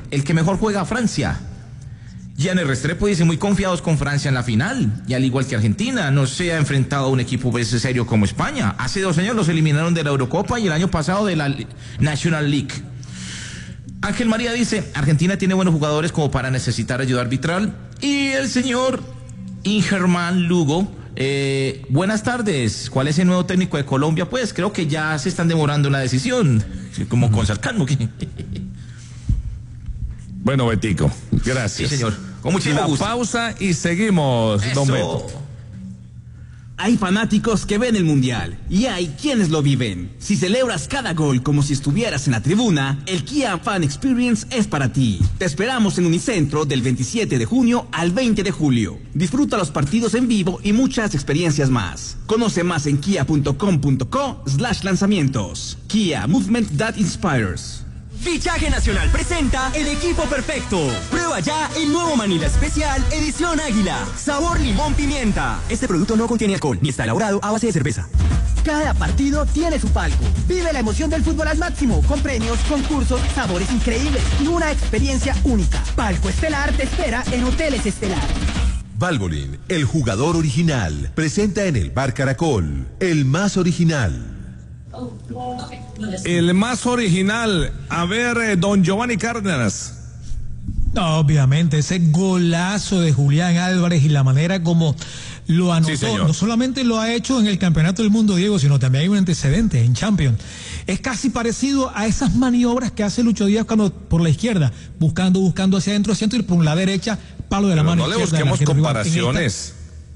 el que mejor juega a Francia. Gianni Restrepo dice, muy confiados con Francia en la final, y al igual que Argentina, no se ha enfrentado a un equipo serio como España. Hace 2 años los eliminaron de la Eurocopa y el año pasado de la National League. Ángel María dice, Argentina tiene buenos jugadores como para necesitar ayuda arbitral. Y el señor Ingerman Lugo, buenas tardes, ¿cuál es el nuevo técnico de Colombia? Pues creo que ya se están demorando en la decisión, como con sarcasmo. Bueno, Betico, gracias. Sí, señor. Con muchísimo gusto. Pausa y seguimos, don Beto. Hay fanáticos que ven el Mundial y hay quienes lo viven. Si celebras cada gol como si estuvieras en la tribuna, el Kia Fan Experience es para ti. Te esperamos en Unicentro del 27 de junio al 20 de julio. Disfruta los partidos en vivo y muchas experiencias más. Conoce más en kia.com.co/lanzamientos. Kia, movement that inspires. Fichaje Nacional presenta el equipo perfecto. Prueba ya el nuevo Manila Especial Edición Águila. Sabor limón pimienta. Este producto no contiene alcohol ni está elaborado a base de cerveza. Cada partido tiene su palco. Vive la emoción del fútbol al máximo, con premios, concursos, sabores increíbles y una experiencia única. Palco Estelar te espera en Hoteles Estelar. Valvoline, el jugador original, presenta en el Bar Caracol, el más original. El más original. A ver, don Giovanni Cárdenas. Obviamente, ese golazo de Julián Álvarez y la manera como lo anotó, sí, no solamente lo ha hecho en el Campeonato del Mundo, Diego, sino también hay un antecedente en Champions. Es casi parecido a esas maniobras que hace Lucho Díaz cuando por la izquierda, buscando hacia adentro, y por la derecha, palo de la mano no le izquierda. busquemos comparaciones.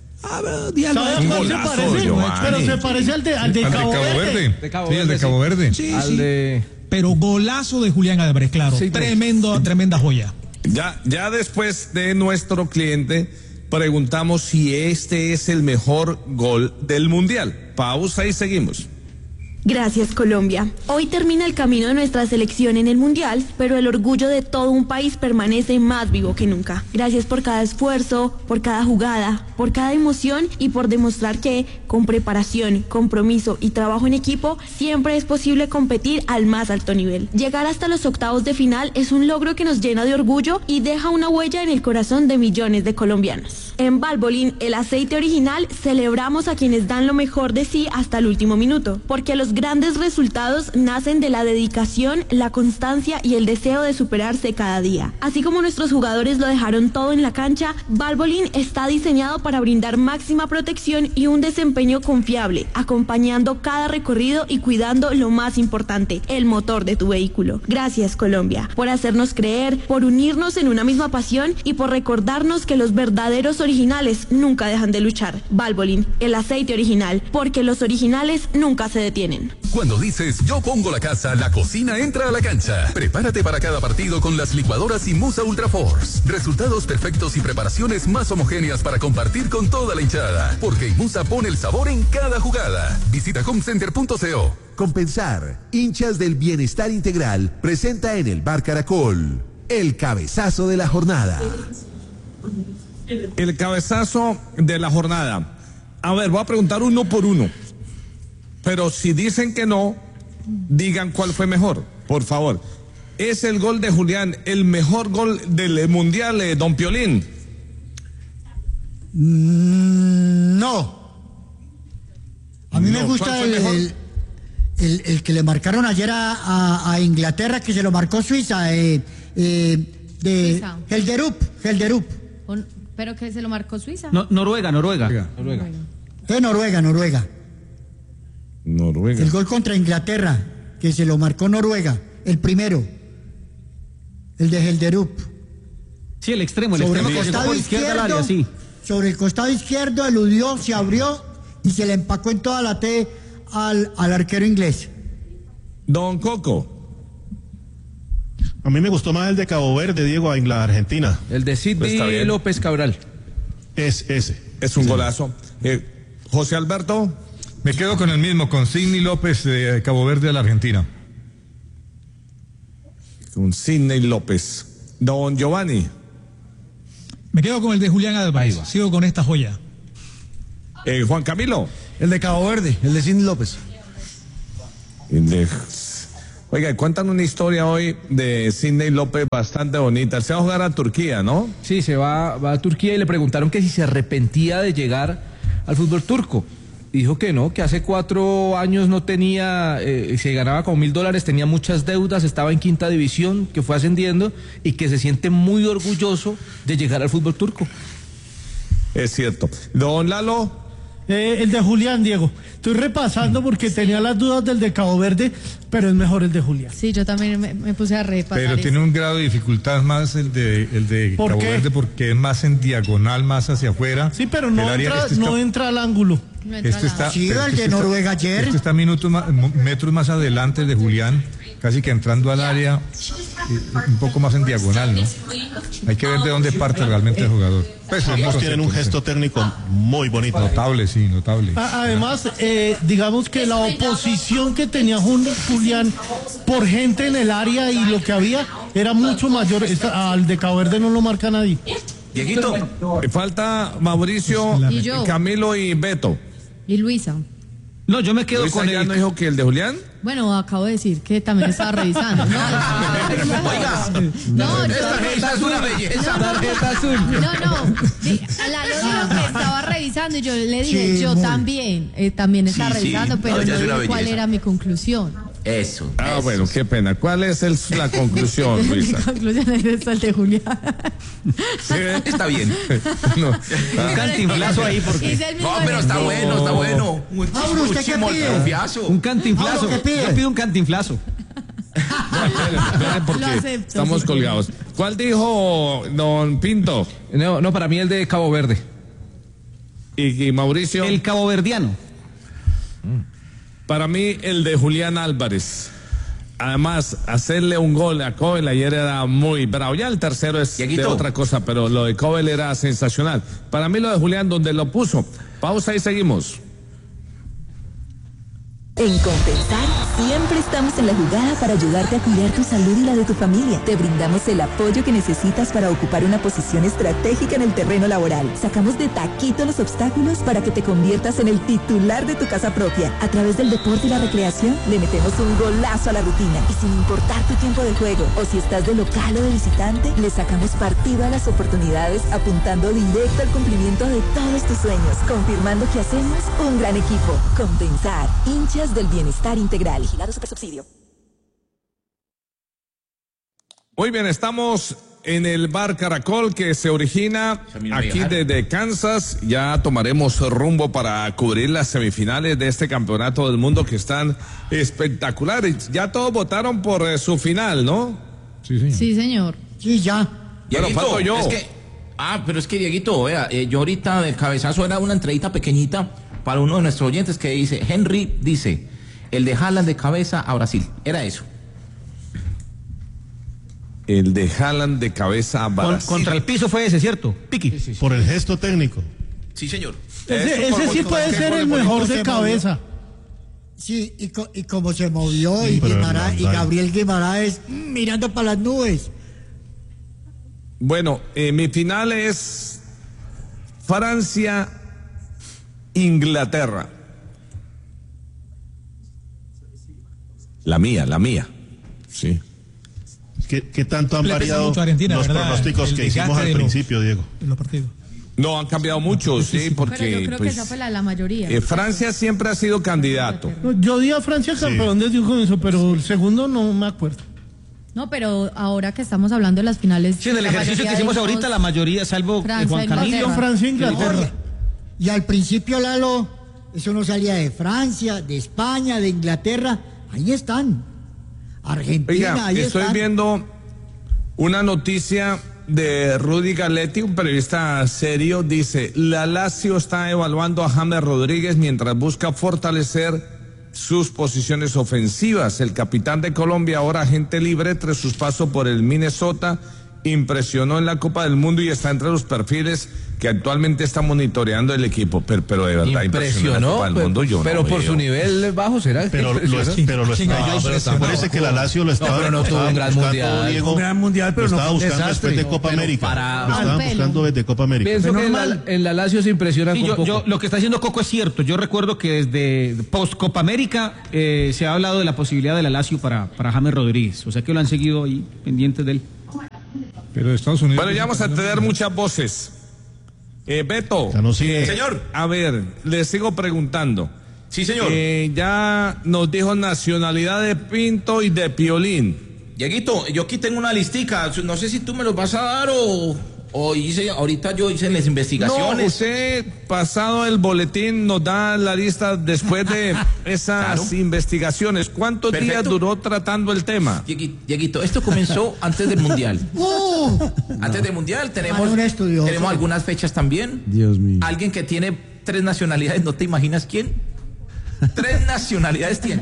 ¿Sabes cuál se parece? Pero se parece al de Cabo Verde. Sí, el de Cabo Verde. Sí. Pero golazo de Julián Álvarez, claro. Sí, tremenda joya. Ya después de nuestro cliente preguntamos si este es el mejor gol del Mundial. Pausa y seguimos. Gracias, Colombia. Hoy termina el camino de nuestra selección en el Mundial, pero el orgullo de todo un país permanece más vivo que nunca. Gracias por cada esfuerzo, por cada jugada, por cada emoción y por demostrar que, con preparación, compromiso y trabajo en equipo, siempre es posible competir al más alto nivel. Llegar hasta los octavos de final es un logro que nos llena de orgullo y deja una huella en el corazón de millones de colombianos. En Valvoline, el aceite original, celebramos a quienes dan lo mejor de sí hasta el último minuto, porque los grandes resultados nacen de la dedicación, la constancia y el deseo de superarse cada día. Así como nuestros jugadores lo dejaron todo en la cancha, Valvoline está diseñado para brindar máxima protección y un desempeño confiable, acompañando cada recorrido y cuidando lo más importante, el motor de tu vehículo. Gracias, Colombia, por hacernos creer, por unirnos en una misma pasión y por recordarnos que los verdaderos originales nunca dejan de luchar. Valvoline, el aceite original, porque los originales nunca se detienen. Cuando dices yo pongo la casa, la cocina entra a la cancha. Prepárate para cada partido con las licuadoras Inmusa Ultra Force. Resultados perfectos y preparaciones más homogéneas para compartir con toda la hinchada. Porque Inmusa pone el sabor en cada jugada. Visita homecenter.co. Compensar, hinchas del bienestar integral, presenta en el Bar Caracol el cabezazo de la jornada. El cabezazo de la jornada. A ver, voy a preguntar uno por uno. Pero si dicen que no, digan cuál fue mejor, por favor. ¿Es el gol de Julián el mejor gol del Mundial, don Piolín? No. A mí me gusta el que le marcaron ayer a Inglaterra, que se lo marcó Suiza, de Helderup. ¿Pero que se lo marcó Suiza? Noruega. Noruega. El gol contra Inglaterra, que se lo marcó Noruega, el primero, el de Helderup. Sí, el extremo. Sobre el costado izquierdo, sobre el costado izquierdo eludió, se abrió y se le empacó en toda la T al arquero inglés. Don Coco. A mí me gustó más el de Cabo Verde, Diego, en la Argentina. El de Sidney López Cabral. Ese. Es un golazo. José Alberto. Me quedo con el mismo, con Sidney López de Cabo Verde a la Argentina. Con Sidney López. Don Giovanni. Me quedo con el de Julián Álvarez. Sigo con esta joya. Juan Camilo. El de Cabo Verde, el de Sidney López. El de Oiga, cuentan una historia hoy de Sidney López bastante bonita. Se va a jugar a Turquía, ¿no? Sí, va a Turquía y le preguntaron que si se arrepentía de llegar al fútbol turco. Dijo que no, que hace 4 años no tenía, se ganaba como $1.000, tenía muchas deudas, estaba en 5ª división, que fue ascendiendo y que se siente muy orgulloso de llegar al fútbol turco. Es cierto. Don Lalo. El de Julián, Diego. Estoy repasando porque tenía las dudas del de Cabo Verde, pero es mejor el de Julián. Sí, yo también me puse a repasar. Pero tiene un grado de dificultad más el de Cabo Verde porque es más en diagonal, más hacia afuera. Sí, pero no entra al ángulo. Sí, el de Noruega ayer. Este está metros más adelante, el de Julián, casi que entrando al área, un poco más en diagonal, ¿no? Hay que ver de dónde parte realmente el jugador. Pues ambos tienen un gesto técnico muy bonito. Notable, sí, notable. Además, digamos que la oposición que tenía Julián por gente en el área y lo que había era mucho mayor. Al de Cabo Verde no lo marca nadie. Dieguito. Falta Mauricio, y yo. Camilo y Beto. Y Luisa. No, yo me quedo Luisa con ya él. ¿No dijo que el de Julián? Bueno, acabo de decir que también estaba revisando. No, esta tarjeta es una belleza. Tarjeta azul. No. Sí, Lalo dijo que estaba revisando y yo le dije, yo también estaba revisando, pero no dije cuál era mi conclusión. Eso. Bueno, qué pena. ¿Cuál es la conclusión, Luisa? Mi conclusión es el de Julián. Sí, está bien. Un cantinflazo ahí porque... No, pero está bueno. ¿Usted qué pide? Un cantinflazo. ¿Qué pide? Yo pido un cantinflazo. Esperen porque estamos colgados. ¿Cuál dijo don Pinto? No, para mí el de Cabo Verde. ¿Y Mauricio? El caboverdiano. Para mí, el de Julián Álvarez. Además, hacerle un gol a Cobel ayer era muy bravo. Ya el tercero es de otra cosa, pero lo de Cobel era sensacional. Para mí lo de Julián, donde lo puso. Pausa y seguimos. En Compensar siempre estamos en la jugada para ayudarte a cuidar tu salud y la de tu familia. Te brindamos el apoyo que necesitas para ocupar una posición estratégica en el terreno laboral. Sacamos de taquito los obstáculos para que te conviertas en el titular de tu casa propia. A través del deporte y la recreación le metemos un golazo a la rutina. Y sin importar tu tiempo de juego o si estás de local o de visitante, le sacamos partido a las oportunidades apuntando directo al cumplimiento de todos tus sueños. Confirmando que hacemos un gran equipo. Compensar. Hinchas del bienestar integral. Vigilado Supersubsidio. Muy bien, estamos en el bar Caracol que se origina aquí desde Kansas. Ya tomaremos rumbo para cubrir las semifinales de este campeonato del mundo que están espectaculares. Ya todos votaron por su final, ¿no? Sí, señor. Sí, ya. Pero falto yo. Pero es que Dieguito, vea, yo ahorita de cabezazo era una entradita pequeñita para uno de nuestros oyentes que dice, Henry dice, el de Haaland de cabeza a Brasil. Era eso. El de Haaland de cabeza a Brasil. Contra el piso fue ese, ¿cierto? Piqui. Sí. Por el gesto técnico. Sí, señor. Ese sí puede ser el mejor de cabeza. Sí, y como se movió y Gabriel Guimaraes mirando para las nubes. Bueno, mi final es Francia-Inglaterra. La mía. Sí. ¿Qué tanto han variado Argentina, los pronósticos que hicimos al principio, Diego? En los partidos. No, han cambiado mucho, sí, porque... Pero yo creo que esa fue la mayoría. Francia siempre ha sido candidato. Yo di a Francia campeón desde un comienzo, pero el segundo no me acuerdo. No, pero ahora que estamos hablando de las finales... Sí, en el ejercicio que hicimos ahorita, la mayoría, salvo Juan Camilo. Francia e Inglaterra. Y al principio, Lalo, eso no salía de Francia, de España, de Inglaterra. Ahí están. Argentina, Oiga, ahí estoy están. viendo una noticia de Rudy Galetti, un periodista serio. Dice, la Lazio está evaluando a James Rodríguez mientras busca fortalecer sus posiciones ofensivas. El capitán de Colombia, ahora agente libre tras sus pasos por el Minnesota impresionó en la Copa del Mundo y está entre los perfiles que actualmente está monitoreando el equipo, pero de verdad impresionó en la Copa del Mundo, yo pero no por veo. su nivel bajo será. Pero parece que la Lazio lo estaba. Pero no tuvo un gran mundial. Diego, Un gran mundial, pero lo no estaba fue un buscando desastre. después de Copa América. Lo estaban buscando desde Copa América. Pienso que en la Lazio se impresiona Sí, con poco. yo, lo que está diciendo Coco es cierto. Yo recuerdo que desde post Copa América se ha hablado de la posibilidad de la Lazio para James Rodríguez. O sea que lo han seguido ahí pendientes de él. Pero Estados Unidos. Bueno, ya vamos a tener muchas voces. Beto. Señor. A ver, le sigo preguntando. Sí, señor. Ya nos dijo nacionalidad de Pinto y de Piolín. Dieguito, yo aquí tengo una listica. No sé si tú me los vas a dar o ahorita yo hice las investigaciones. No, usted, pasado el boletín, nos da la lista después de esas investigaciones. ¿Cuántos días duró tratando el tema? Dieguito, esto comenzó antes del Mundial. Antes del Mundial tenemos algunas fechas también. Dios mío. Alguien que tiene 3 nacionalidades, ¿no te imaginas quién? 3 nacionalidades tiene.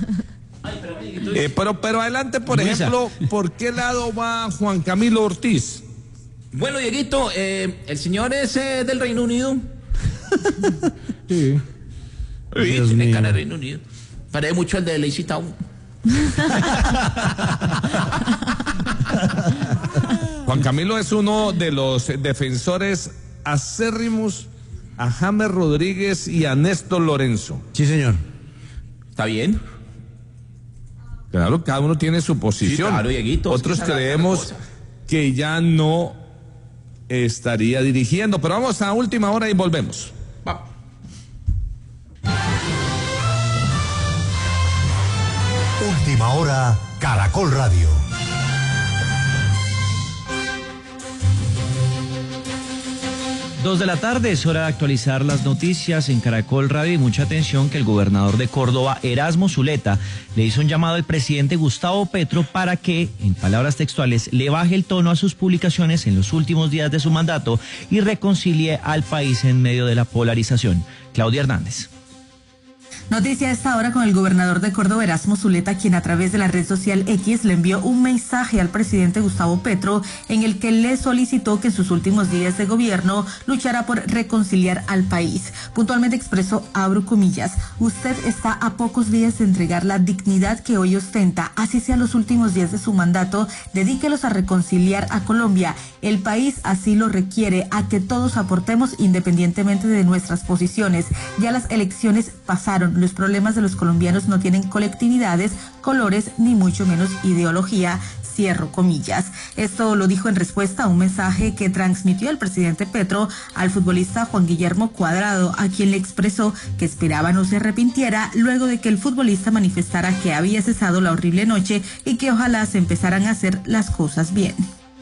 Pero adelante, por Luisa. ejemplo, ¿por qué lado va Juan Camilo Ortiz? Bueno, Dieguito, el señor es del Reino Unido. Sí. Tiene cara de Reino Unido. Parece mucho el de Lazy Town. Juan Camilo es uno de los defensores acérrimos a James Rodríguez y a Néstor Lorenzo. Sí, señor. ¿Está bien? Claro, cada uno tiene su posición. Sí, claro, Dieguito. Otros creemos que ya no estaría dirigiendo, pero vamos a última hora y volvemos. Va. Última hora, Caracol Radio. Dos de la tarde, es hora de actualizar las noticias en Caracol Radio y mucha atención que el gobernador de Córdoba, Erasmo Zuleta, le hizo un llamado al presidente Gustavo Petro para que, en palabras textuales, le baje el tono a sus publicaciones en los últimos días de su mandato y reconcilie al país en medio de la polarización. Claudia Hernández. Noticia a esta hora con el gobernador de Córdoba, Erasmo Zuleta, quien a través de la red social X le envió un mensaje al presidente Gustavo Petro en el que le solicitó que en sus últimos días de gobierno luchara por reconciliar al país. Puntualmente expresó, abro comillas, usted está a pocos días de entregar la dignidad que hoy ostenta, así sea los últimos días de su mandato, dedíquelos a reconciliar a Colombia. El país así lo requiere, a que todos aportemos independientemente de nuestras posiciones. Ya las elecciones pasaron. Los problemas de los colombianos no tienen colectividades, colores, ni mucho menos ideología. Cierro comillas. Esto lo dijo en respuesta a un mensaje que transmitió el presidente Petro al futbolista Juan Guillermo Cuadrado, a quien le expresó que esperaba no se arrepintiera luego de que el futbolista manifestara que había cesado la horrible noche y que ojalá se empezaran a hacer las cosas bien.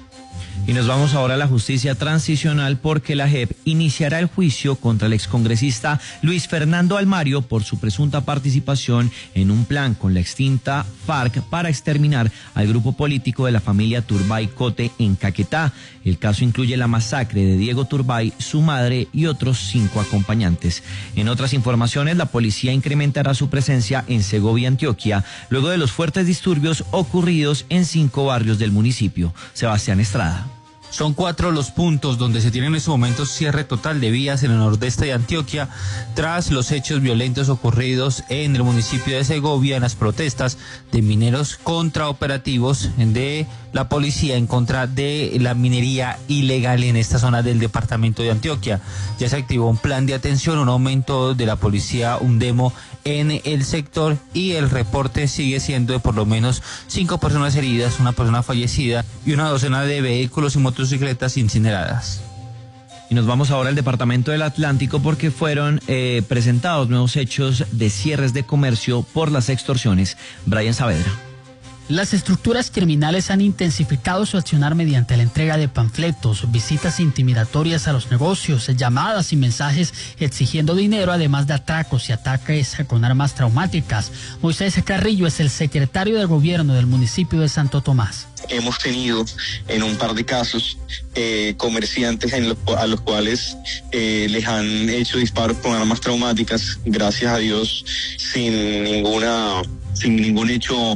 Y nos vamos ahora a la justicia transicional porque la JEP iniciará el juicio contra el excongresista Luis Fernando Almario por su presunta participación en un plan con la extinta FARC para exterminar al grupo político de la familia Turbay Cote en Caquetá. El caso incluye la masacre de Diego Turbay, su madre y otros 5 acompañantes. En otras informaciones, la policía incrementará su presencia en Segovia, Antioquia, luego de los fuertes disturbios ocurridos en 5 barrios del municipio. Sebastián Estrada. Son 4 los puntos donde se tiene en estos momentos cierre total de vías en el nordeste de Antioquia tras los hechos violentos ocurridos en el municipio de Segovia en las protestas de mineros contra operativos de la policía en contra de la minería ilegal en esta zona del departamento de Antioquia. Ya se activó un plan de atención, un aumento de la policía, un demo en el sector y el reporte sigue siendo de por lo menos 5 personas heridas, una persona fallecida y una docena de vehículos y motocicletas incineradas. Y nos vamos ahora al departamento del Atlántico porque fueron presentados nuevos hechos de cierres de comercio por las extorsiones. Brian Saavedra. Las estructuras criminales han intensificado su accionar mediante la entrega de panfletos, visitas intimidatorias a los negocios, llamadas y mensajes exigiendo dinero, además de atracos y ataques con armas traumáticas. Moisés Carrillo es el secretario de gobierno del municipio de Santo Tomás. Hemos tenido en un par de casos comerciantes a los cuales les han hecho disparos con armas traumáticas, gracias a Dios, sin ningún hecho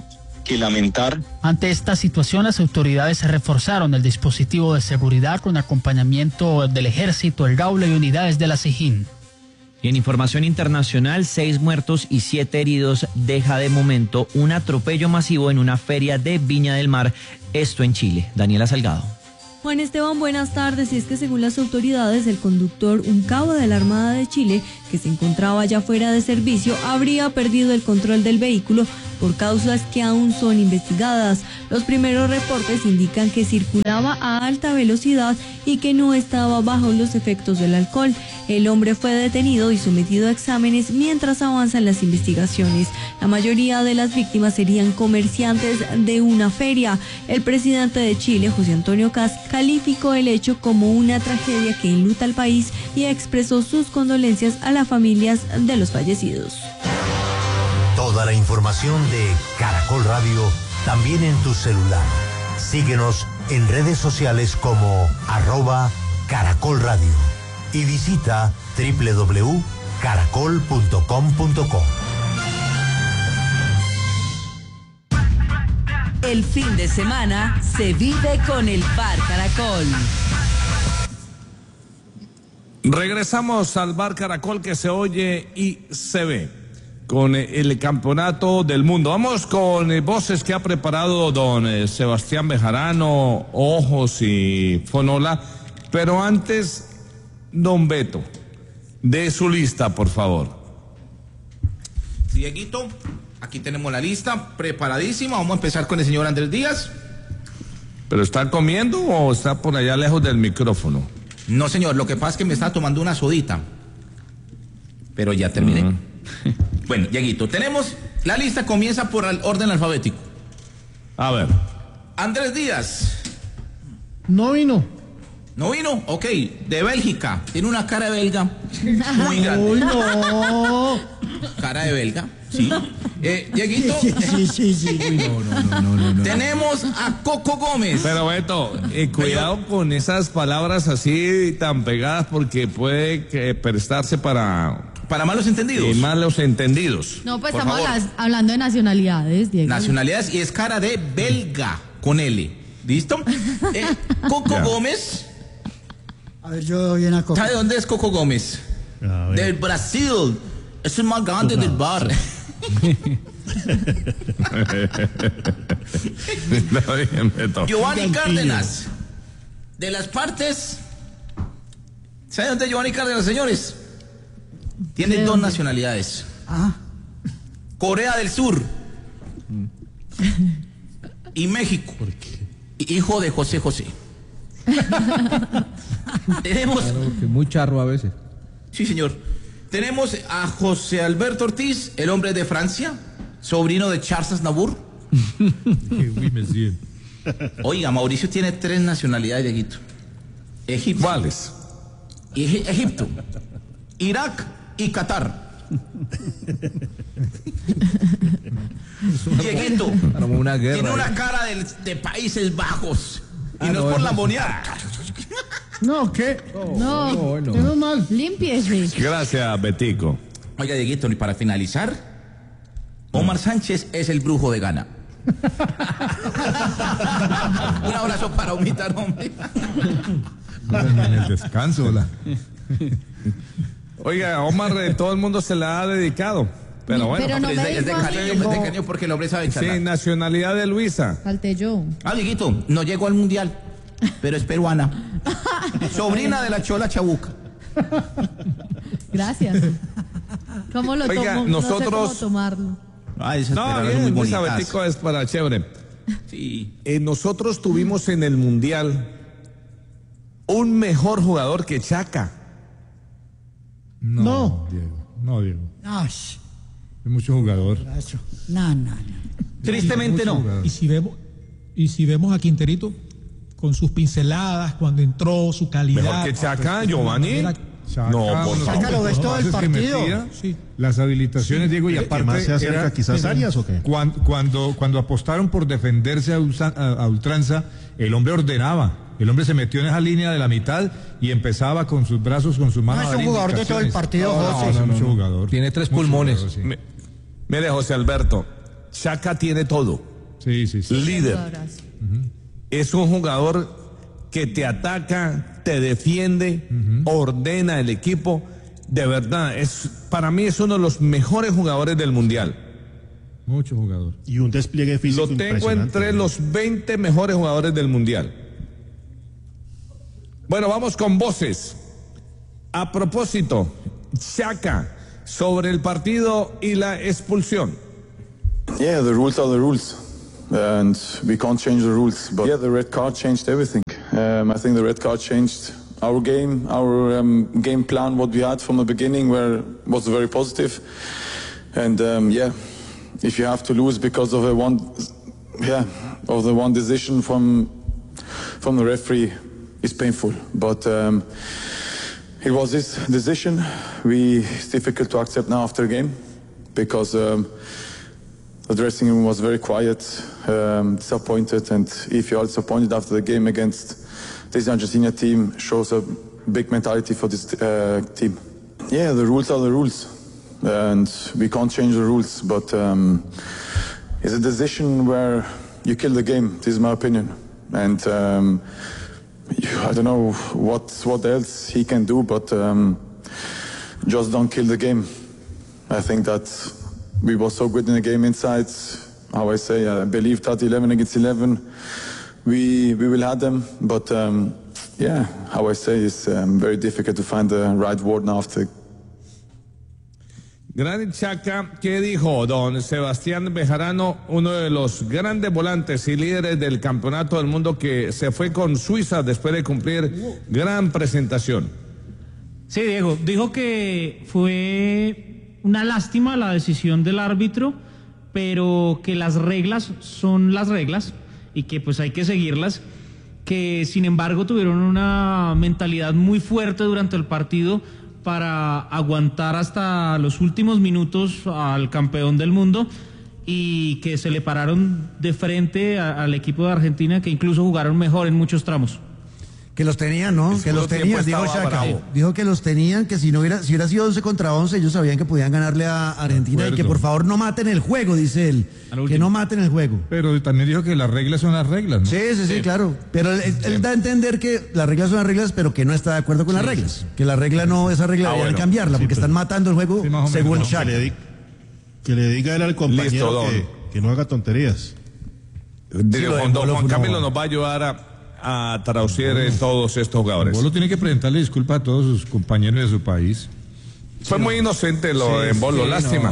que lamentar. Ante esta situación, las autoridades reforzaron el dispositivo de seguridad con acompañamiento del Ejército, el Gaula y unidades de la SIJIN. Y en información internacional, 6 muertos y 7 heridos deja de momento un atropello masivo en una feria de Viña del Mar, esto en Chile. Daniela Salgado. Juan Esteban, buenas tardes. Y es que según las autoridades, el conductor, un cabo de la Armada de Chile, que se encontraba ya fuera de servicio, habría perdido el control del vehículo por causas que aún son investigadas. Los primeros reportes indican que circulaba a alta velocidad y que no estaba bajo los efectos del alcohol. El hombre fue detenido y sometido a exámenes mientras avanzan las investigaciones. La mayoría de las víctimas serían comerciantes de una feria. El presidente de Chile, José Antonio Kast, calificó el hecho como una tragedia que enluta al país y expresó sus condolencias a las familias de los fallecidos. Toda la información de Caracol Radio también en tu celular. Síguenos en redes sociales como @Caracol Radio y visita www.caracol.com.co. El fin de semana se vive con el Bar Caracol. Regresamos al Bar Caracol, que se oye y se ve con el campeonato del mundo. Vamos con voces que ha preparado don Sebastián Bejarano, Ojos y Fonola. Pero antes, don Beto, de su lista, por favor. Dieguito, aquí tenemos la lista preparadísima. Vamos a empezar con el señor Andrés Díaz. ¿Pero está comiendo o está por allá lejos del micrófono? No, señor, lo que pasa es que me estaba tomando una sodita. Pero ya terminé. Bueno, Dieguito, tenemos la lista, comienza por el orden alfabético. A ver. Andrés Díaz. No vino. ¿No vino? Ok, de Bélgica. Tiene una cara de belga muy grande. Uy, no. Cara de belga, sí. Dieguito. Sí. Uy, no. Tenemos a Coco Gómez. Pero Beto, cuidado con esas palabras así tan pegadas, porque puede prestarse para malos entendidos. Malos entendidos. No, pues estamos hablando de nacionalidades, Diego. Nacionalidades, y es cara de belga, con L. ¿Listo? Coco Gómez. A ver, yo bien a Coco. ¿Sabe dónde es Coco Gómez? Del Brasil. Es el más grande del bar. Giovanni Cárdenas. De las partes. ¿Sabe dónde es Giovanni Cárdenas, señores? Tiene dos nacionalidades. Corea del Sur y México. ¿Por qué? Hijo de José José. Tenemos. Claro, que muy charro a veces. Sí, señor. Tenemos a José Alberto Ortiz, el hombre de Francia, sobrino de Charles Aznavour. Oiga, Mauricio tiene 3 nacionalidades, Dieguito. Egipto. ¿Cuáles? Egipto, Irak y Qatar. Dieguito una guerra, tiene una cara de Países Bajos. Y no es por la amoníaca. No, ¿qué? No. Menos mal. Límpiese. Gracias, Betico. Oiga, Dieguito, y para finalizar, Omar Sánchez es el brujo de Ghana. Un abrazo para Omita, hombre. En el descanso, hola. Oiga, Omar, todo el mundo se la ha dedicado. Pero bueno, pero no es de cariño porque el hombre sabe charlar. Sí, nacionalidad de Luisa. Falté yo. Dieguito, no llegó al mundial, pero es peruana. Sobrina de la Chola Chabuca. Gracias. ¿Cómo lo Oiga, tomo? nosotros. No sé cómo tomarlo. Esas bien, muy Luisa bonitas. Betico es para chévere. Sí. Nosotros tuvimos en el mundial un mejor jugador que Chaca. No, Diego. Ay, Es mucho jugador. no. Tristemente no. Y si vemos a Quinterito con sus pinceladas, cuando entró, su calidad. Mejor que Chaca, Giovanni. Chaca, No, por Chaca favor. lo ves todo el partido. Sí. Las habilitaciones, Diego, y aparte más se acerca quizás Arias o qué? Cuando apostaron por defenderse a ultranza, el hombre ordenaba. El hombre se metió en esa línea de la mitad y empezaba con sus brazos, con sus manos. No, es un jugador de todo el partido, José. Es mucho jugador. Tiene 3 pulmones. Jugador, sí. Mire, José Alberto, Chaca tiene todo. líder. Es un jugador que te ataca, te defiende, ordena el equipo. De verdad, para mí es uno de los mejores jugadores del Mundial. Mucho jugador. Y un despliegue físico Lo tengo entre los 20 mejores jugadores del Mundial. Bueno, vamos con voces. A propósito, Xhaka, sobre el partido y la expulsión. Yeah, the rules are the rules. And we can't change the rules. But yeah, the red card changed everything. I think the red card changed our game game plan, what we had from the beginning, was very positive. And yeah, if you have to lose because of the one decision from the referee, it's painful. But it was his decision. It's difficult to accept now after a game because the dressing room was very quiet, disappointed, and if you are disappointed after the game against this Argentina team, shows a big mentality for this team. Yeah, the rules are the rules, and we can't change the rules, but it's a decision where you kill the game. This is my opinion, and I don't know what else he can do, but just don't kill the game. I think that we were so good in the game inside. How I say, I believe that 11 against 11, we will have them. But yeah, how I say, it's very difficult to find the right word now after. Granit Xhaka, ¿qué dijo don Sebastián Bejarano, uno de los grandes volantes y líderes del campeonato del mundo que se fue con Suiza después de cumplir gran presentación? Sí, Diego, dijo que fue una lástima la decisión del árbitro, pero que las reglas son las reglas y que pues hay que seguirlas, que sin embargo tuvieron una mentalidad muy fuerte durante el partido para aguantar hasta los últimos minutos al campeón del mundo y que se le pararon de frente al equipo de Argentina, que incluso jugaron mejor en muchos tramos. Que los tenían, ¿no? Que los tenían, dijo Xhaka. Dijo que los tenían, que si hubiera sido 11 contra 11, ellos sabían que podían ganarle a Argentina y que por favor no maten el juego, dice él. Que no maten el juego. Pero también dijo que las reglas son las reglas, ¿no? Sí, claro. Pero él da a entender que las reglas son las reglas, pero que no está de acuerdo con las reglas. Que la regla no, esa regla deberían cambiarla, porque están matando el juego según Xhaka. Que le diga él al compañero que no haga tonterías. Juan Camilo nos va a ayudar a traducir todos estos jugadores. Bolo tiene que presentarle disculpas a todos sus compañeros de su país. Fue muy inocente lo de Bolo, lástima.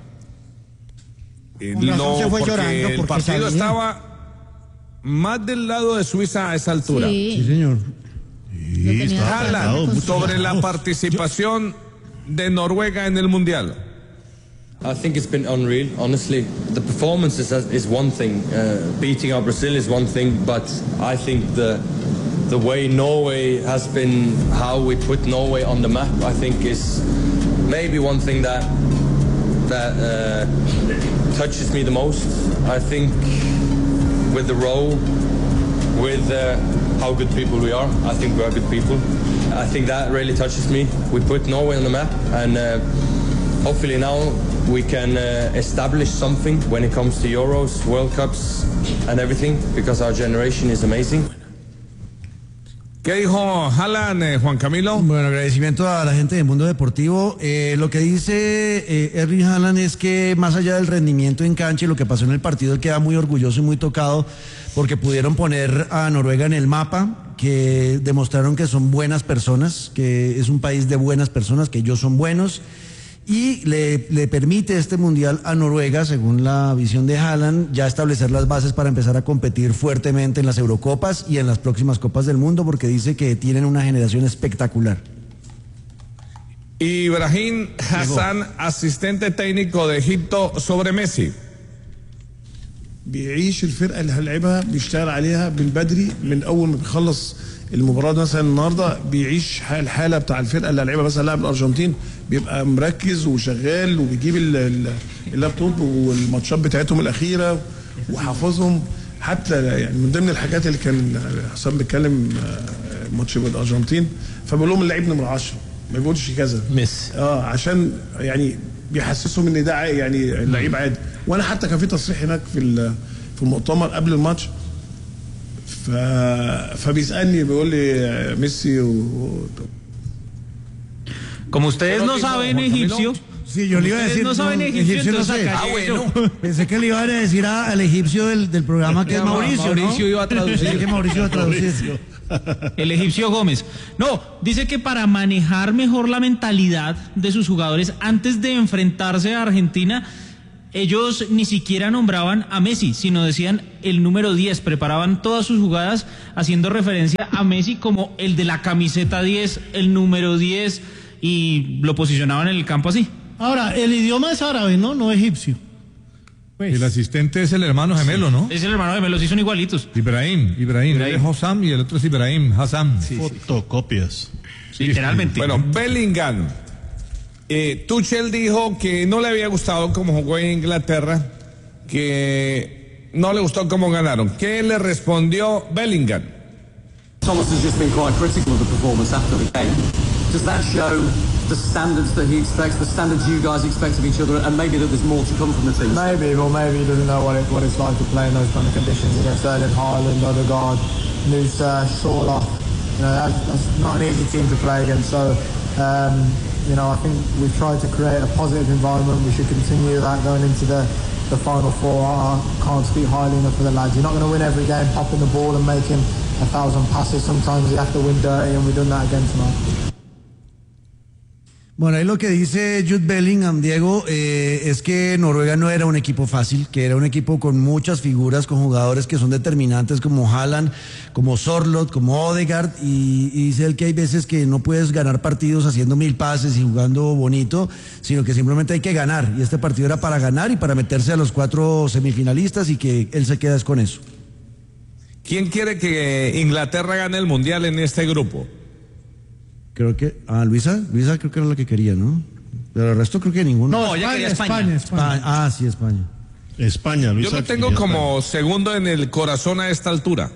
No, porque el partido estaba más del lado de Suiza a esa altura. Sí, señor. Haaland, sobre la participación de Noruega en el Mundial. I think it's been unreal, honestly. The performance is one thing. Beating out Brazil is one thing, but I think the way Norway has been, how we put Norway on the map, I think is maybe one thing that touches me the most. I think with the role, with how good people we are, I think we are good people. I think that really touches me. We put Norway on the map, and hopefully now we can establish something when it comes to Euros, World Cups and everything, because our generation is amazing. ¿Qué dijo Haaland, Juan Camilo? Bueno, agradecimiento a la gente del mundo deportivo. Lo que dice Erling Haaland es que más allá del rendimiento en cancha y lo que pasó en el partido, él queda muy orgulloso y muy tocado porque pudieron poner a Noruega en el mapa, que demostraron que son buenas personas, que es un país de buenas personas, que ellos son buenos. Y le permite este mundial a Noruega, según la visión de Haaland, ya establecer las bases para empezar a competir fuertemente en las Eurocopas y en las próximas Copas del Mundo, porque dice que tienen una generación espectacular. Ibrahim Hassan, asistente técnico de Egipto, sobre Messi. بيعيش الفرقه اللي هنلعبها بيشتغل عليها من بدري، من اول ما بيخلص المباراه مثلا النهارده بيعيش الحاله بتاع الفرقه اللي هنلعبها، مثلا لاعب الارجنتين بيبقى مركز وشغال وبيجيب اللابتوب والماتشات بتاعتهم الاخيره وحافظهم، حتى يعني من ضمن الحاجات اللي كان حسام بيتكلم ماتش الارجنتين فبقول لهم اللعيب نمره 10 ما بيقولش كذا ميسي عشان يعني بيحسسهم ان ده يعني اللعيب عادي. وانا حتى كان في تصريح هناك في مؤتمر قبل الماتش فبيسالني بيقول لي ميسي Como ustedes no saben egipcio. Sí, yo le iba a decir. No saben egipcio, no sé. bueno. Pensé que le iban a decir al egipcio del programa que es Mauricio. Mauricio iba a traducir. Que Mauricio iba a traducir. El egipcio Gómez. No, dice que para manejar mejor la mentalidad de sus jugadores antes de enfrentarse a Argentina, ellos ni siquiera nombraban a Messi, sino decían el número 10, preparaban todas sus jugadas haciendo referencia a Messi como el de la camiseta 10, el número 10, y lo posicionaban en el campo así. Ahora, el idioma es árabe, ¿no? No egipcio. Pues. El asistente es el hermano gemelo, ¿no? Es el hermano gemelo, sí son igualitos. Ibrahim. Él es Hossam y el otro es Ibrahim Hassam. Sí, fotocopias. Sí, literalmente. Bueno, Bellingham. Tuchel dijo que no le había gustado cómo jugó en Inglaterra, que no le gustó cómo ganaron. ¿Qué le respondió Bellingham? Thomas has just been quite critical of the performance after the game. Does that show the standards that he expects, the standards you guys expect of each other, and maybe that there's more to come from the team? Maybe, or maybe he doesn't know what it's like to play in those kind of conditions against Erling Haaland, Odegaard, Nusa, Salah. You know, that's not an easy team to play against. So, you know, I think we've tried to create a positive environment. We should continue that going into the Final Four. I can't speak highly enough for the lads. You're not going to win every game popping the ball and making 1,000 passes. Sometimes you have to win dirty, and we've done that again tonight. Bueno, ahí lo que dice Jude Bellingham, Diego, es que Noruega no era un equipo fácil, que era un equipo con muchas figuras, con jugadores que son determinantes como Haaland, como Sorloth, como Odegaard, y dice él que hay veces que no puedes ganar partidos haciendo 1000 pases y jugando bonito, sino que simplemente hay que ganar, y este partido era para ganar y para meterse a los 4 semifinalistas, y que él se queda con eso. ¿Quién quiere que Inglaterra gane el Mundial en este grupo? Creo que, Luisa creo que era la que quería, ¿no? Pero el resto creo que ninguno. No, ya quería España. Sí, España. España, Luisa. Yo lo tengo como segundo en el corazón a esta altura.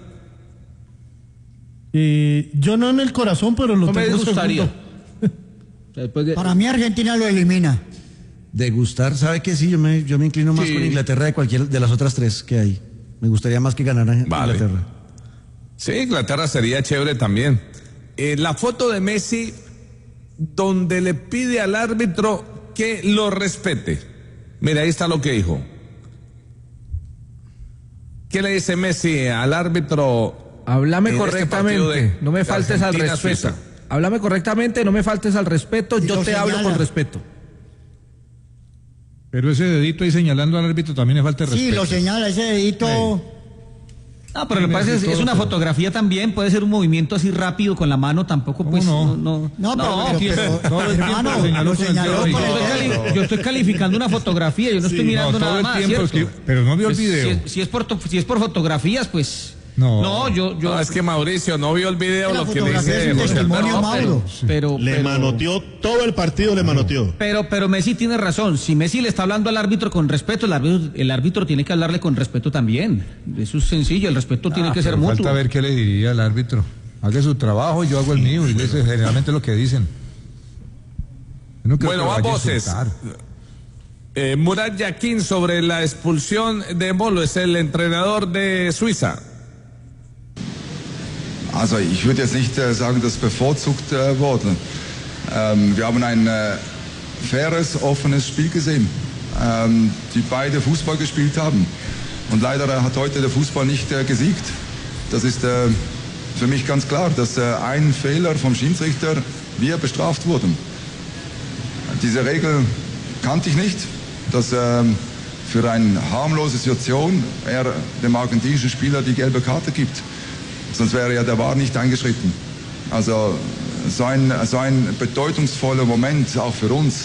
Yo no en el corazón, pero lo tengo gustaría. Para mí Argentina lo elimina. De gustar, ¿sabe qué? Sí, yo me inclino más con Inglaterra de cualquier de las otras 3 que hay. Me gustaría más que ganara Inglaterra. Sí, Inglaterra sería chévere también. La foto de Messi donde le pide al árbitro que lo respete. Mira, ahí está lo que dijo. ¿Qué le dice Messi al árbitro? Háblame correctamente, no me faltes al respeto. Suiza. Háblame correctamente, no me faltes al respeto, yo te hablo con respeto. Pero ese dedito ahí señalando al árbitro también es falta de respeto. Sí, lo señala, ese dedito... No, pero lo que pasa es una fotografía también, puede ser un movimiento así rápido con la mano, tampoco pues No, pero yo estoy calificando una fotografía, yo no estoy mirando nada más, pero no vio el video. Si es por fotografías, pues No, es que Mauricio no vio el video, lo que le dice José Alberto. Pero le manoteó todo el partido, le manoteó. Pero Messi tiene razón. Si Messi le está hablando al árbitro con respeto, el árbitro tiene que hablarle con respeto también. Eso es sencillo, el respeto tiene que ser mutuo. Falta ver qué le diría al árbitro. Haga su trabajo y yo hago el mío, y eso es generalmente lo que dicen. Bueno, a voces. Murat Yakin sobre la expulsión de Molo, es el entrenador de Suiza. Also ich würde jetzt nicht sagen, dass bevorzugt wurde. Wir haben ein faires, offenes Spiel gesehen, die beide Fußball gespielt haben. Und leider hat heute der Fußball nicht gesiegt. Das ist für mich ganz klar, dass ein Fehler vom Schiedsrichter wir bestraft wurden. Diese Regel kannte ich nicht, dass für eine harmlose Situation er dem argentinischen Spieler die gelbe Karte gibt. Sonst wäre ja der VAR nicht eingeschritten. Also so ein bedeutungsvoller Moment auch für uns,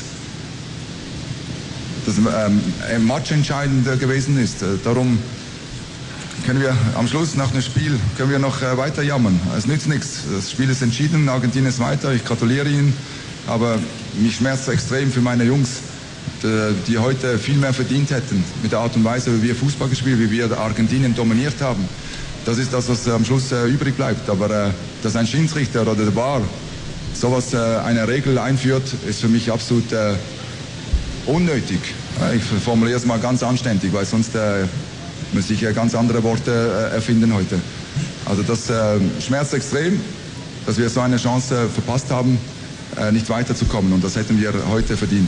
das matchentscheidend gewesen ist. Darum können wir am Schluss nach dem Spiel noch weiter jammern. Es nützt nichts. Das Spiel ist entschieden, Argentinien ist weiter. Ich gratuliere Ihnen, aber mich schmerzt extrem für meine Jungs, die heute viel mehr verdient hätten mit der Art und Weise, wie wir Fußball gespielt, wie wir Argentinien dominiert haben. Das ist das, was am Schluss übrig bleibt. Aber dass ein Schiedsrichter oder der VAR sowas, eine Regel einführt, ist für mich absolut unnötig. Ich formuliere es mal ganz anständig, weil sonst müsste ich ganz andere Worte erfinden heute. Also das schmerzt extrem, dass wir so eine Chance verpasst haben, nicht weiterzukommen, und das hätten wir heute verdient.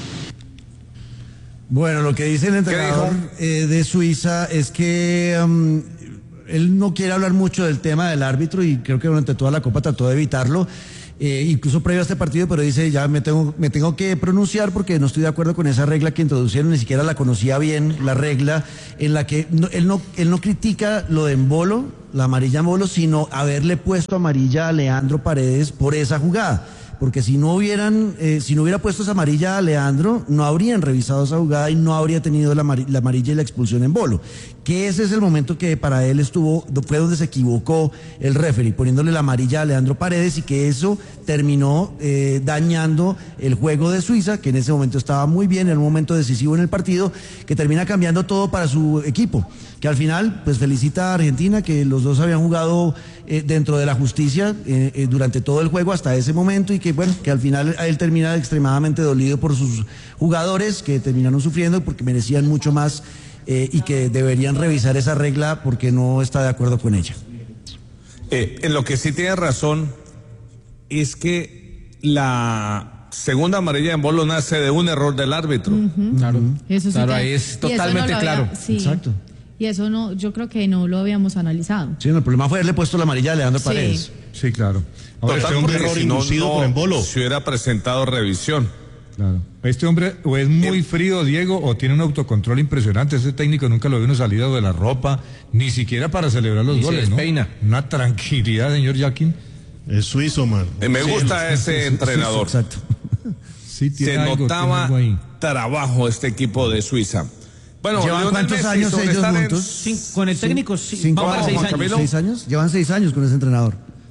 Bueno, lo que dice el entrenador de Suiza es que él no quiere hablar mucho del tema del árbitro, y creo que durante toda la Copa trató de evitarlo, incluso previo a este partido, pero dice, ya me tengo que pronunciar porque no estoy de acuerdo con esa regla que introducieron, ni siquiera la conocía bien, la regla en la que él no critica lo de Embolo, la amarilla a Embolo, sino haberle puesto amarilla a Leandro Paredes por esa jugada. Porque si no hubiera puesto esa amarilla a Leandro, no habrían revisado esa jugada y no habría tenido la amarilla y la expulsión en Embolo. Que ese es el momento que para él fue donde se equivocó el referee, poniéndole la amarilla a Leandro Paredes, y que eso terminó dañando el juego de Suiza, que en ese momento estaba muy bien, en un momento decisivo en el partido, que termina cambiando todo para su equipo. Que al final, pues felicita a Argentina, que los dos habían jugado dentro de la justicia durante todo el juego hasta ese momento, y que bueno, que al final él termina extremadamente dolido por sus jugadores, que terminaron sufriendo porque merecían mucho más, y que deberían revisar esa regla porque no está de acuerdo con ella. En lo que sí tiene razón es que la segunda amarilla en Embolo nace de un error del árbitro. Claro, eso sí, claro, ahí es totalmente claro. Sí. Exacto. Y eso no, yo creo que no lo habíamos analizado. Sí, el problema fue haberle puesto la amarilla a Leandro Paredes. Sí, claro. Ahora, este hombre porque si no se hubiera presentado revisión. Claro. Este hombre o es muy frío, Diego, o tiene un autocontrol impresionante. Ese técnico nunca lo vio salido de la ropa, ni siquiera para celebrar los goles, ¿no? Una tranquilidad, señor Jaquín. Es suizo, man. Me gusta ese entrenador. Exacto. Sí, se notaba trabajo este equipo de Suiza. Bueno, ¿llevan cuántos años ellos juntos? Con el técnico, vamos para 6 años. 6 años. Llevan 6 años con ese entrenador.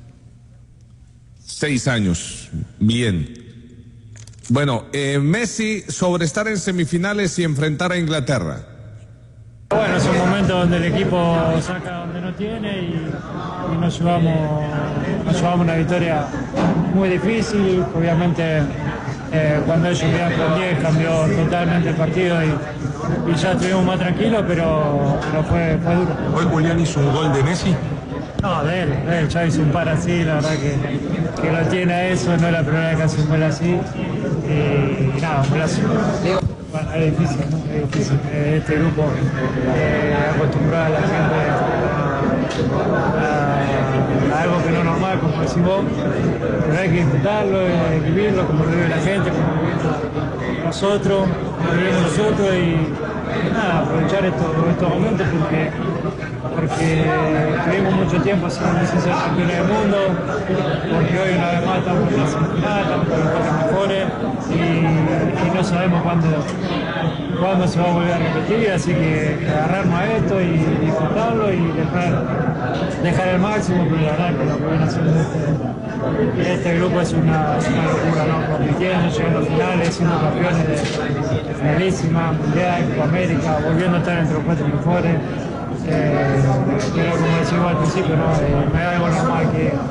6 años. Bien. Bueno, Messi sobre estar en semifinales y enfrentar a Inglaterra. Bueno, es un momento donde el equipo saca donde no tiene y nos llevamos una victoria muy difícil. Obviamente cuando ellos quedan con 10 cambió totalmente el partido y ya estuvimos más tranquilos, pero fue duro. ¿Hoy Julián hizo un gol de Messi? No, de él ya hizo un par así, la verdad que lo tiene a eso, no es la primera vez que hace un gol así. Y nada, un golazo. Bueno, es difícil, ¿no? Es difícil. Este grupo acostumbrado a la gente a algo que no es normal, como decís vos, pero hay que intentarlo, vivirlo como lo vive la gente, como lo vivimos nosotros, y nada, aprovechar estos momentos porque tuvimos mucho tiempo sin ser campeones del mundo, porque hoy una vez más estamos en la semifinal, estamos con los 4 mejores y no sabemos cuándo se va a volver a repetir, así que agarrarnos a esto y disfrutarlo y dejar el máximo, pero la verdad que lo que viene haciendo este grupo es una locura, ¿no? Compitiendo, llegando a finales, siendo campeones de finalísima, mundial, Copa América, volviendo a estar entre los 4 mejores. Pero como decimos al principio, no es algo normal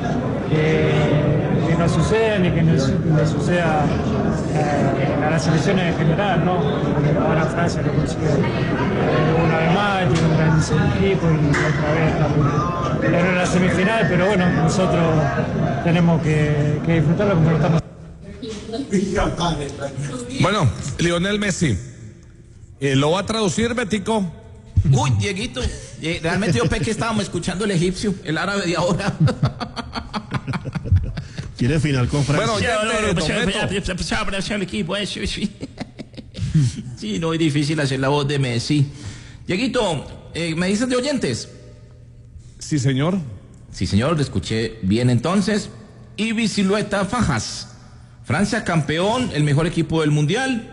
que no suceda ni que no suceda a las selecciones en general, ¿no? Ahora Francia lo consigue una vez más, tiene un grandísimo equipo y otra vez está en la semifinal, pero bueno, nosotros tenemos que disfrutarlo como lo estamos. Bueno, Lionel Messi, ¿lo va a traducir, Betico? Uy, Dieguito, realmente yo pensé que estábamos escuchando el egipcio, el árabe de ahora. ¿Quiere final con Francia? Bueno, el equipo, sí, no es difícil hacer la voz de Messi. Dieguito, ¿me dices de oyentes? Sí, señor. Sí, señor, lo escuché bien entonces. Ibi Silueta Fajas. Francia campeón, el mejor equipo del mundial.